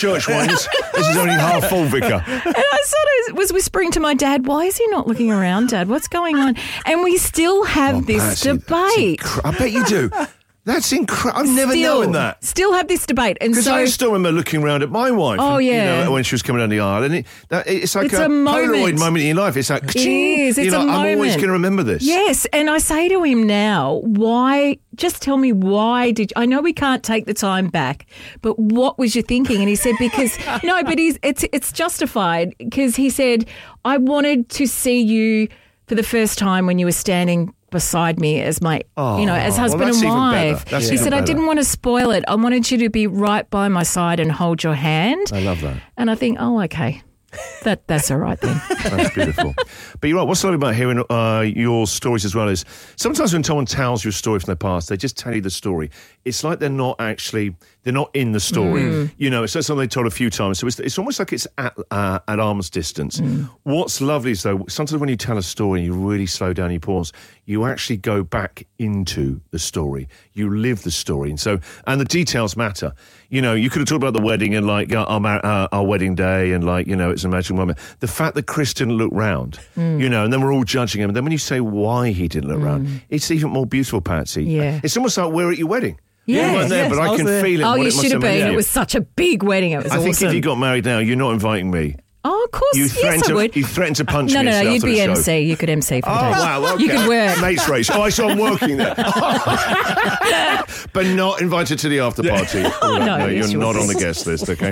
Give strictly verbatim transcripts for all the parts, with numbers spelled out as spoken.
church ones. This is only half full, Vicar. And I sort of was whispering to my dad, why is he not looking around, Dad? What's going on? And we still have Oh, this Patsy, that's debate. incre- I bet you do. That's incredible. I've never still, known that. Still have this debate. And Because so I still remember looking around at my wife. Oh, and, yeah. You know, when she was coming down the aisle. And it, that, it's like It's a, a moment. Polaroid moment in your life. It's like, It is. It's you know, a I'm always moment. going to remember this. Yes, and I say to him now, why, just tell me why did, I know we can't take the time back, but what was you thinking? And he said, because, no, but he's, it's, it's justified, because he said, I wanted to see you for the first time when you were standing beside me as my, Oh, you know, as well, husband that's and even better. wife. That's He even said, I better. didn't want to spoil it. I wanted you to be right by my side and hold your hand. I love that. And I think, oh, okay, that that's all right then. That's beautiful. But you're right. What's lovely about hearing uh, your stories as well is sometimes when someone tells you a story from their past, they just tell you the story. It's like they're not actually, they're not in the story. Mm. You know, it's not something they told a few times. So it's, it's almost like it's at, uh, at arm's distance. Mm. What's lovely is, though, sometimes when you tell a story and you really slow down, you pause, you actually go back into the story. You live the story. And so, and the details matter. You know, you could have talked about the wedding and like uh, our, mar- uh, our wedding day and like, you know, it's a magical moment. The fact that Chris didn't look round, Mm. you know, and then we're all judging him. And then when you say why he didn't look round, it's even more beautiful, Patsy. Yeah. It's almost like we're at your wedding. Yeah. You weren't there, Yes, but I I was can there. feel it. Oh, what you it must should have meant been. to you. It was such a big wedding. It was I awesome. think if you got married now, you're not inviting me. Oh, of course. You yes, threatened I to, would. you threatened to punch no, me. no, no. after You'd the be show. M C. You could M C for the Oh, day. wow, okay. You could work. Mates race. Oh, I saw I'm working there. But not invited to the after party. Oh, no, no, yes, you're you not would. on the guest list, okay?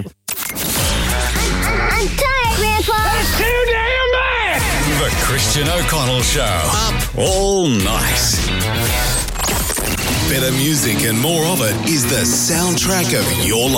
I'm tired, Grandpa. It's too damn bad! The Christian O'Connell Show. Up all night. Better music and more of it is the soundtrack of your life.